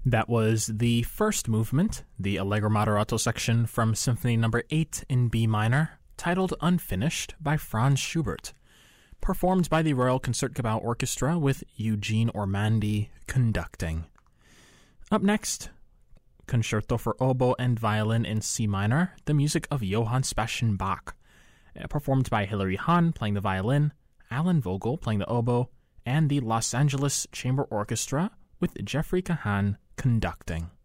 That was the first movement, the Allegro Moderato section from Symphony No. 8 in B minor, titled Unfinished by Franz Schubert, performed by the Royal Concertgebouw Orchestra with Eugene Ormandy conducting. Up next, Concerto for Oboe and Violin in C minor, the music of Johann Sebastian Bach, performed by Hilary Hahn playing the violin, Alan Vogel playing the oboe, and the Los Angeles Chamber Orchestra with Jeffrey Kahan conducting.